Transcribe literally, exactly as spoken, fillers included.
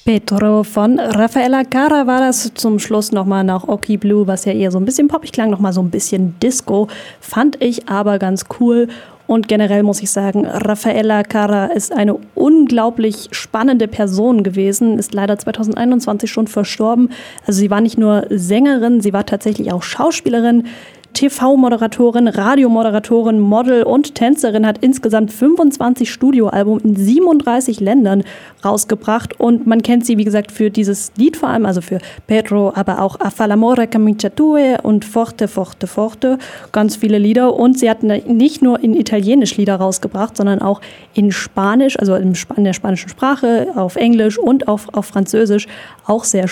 Petro von Rafaela Carrà war das. Zum Schluss nochmal nach Occhi Blu, was ja eher so ein bisschen poppig klang, nochmal so ein bisschen Disco. Fand ich aber ganz cool. Und generell muss ich sagen, Rafaela Carrà ist eine unglaublich spannende Person gewesen, ist leider zwanzig einundzwanzig schon verstorben. Also sie war nicht nur Sängerin, sie war tatsächlich auch Schauspielerin, T V-Moderatorin, Radiomoderatorin, Model und Tänzerin, hat insgesamt fünfundzwanzig Studioalben in siebenunddreißig Ländern rausgebracht. Und man kennt sie, wie gesagt, für dieses Lied vor allem, also für Pedro, aber auch A fa l'amore camicia tue und Forte, Forte, Forte, ganz viele Lieder. Und sie hat nicht nur in Italienisch Lieder rausgebracht, sondern auch in Spanisch, also in der spanischen Sprache, auf Englisch und auf, auf Französisch, auch sehr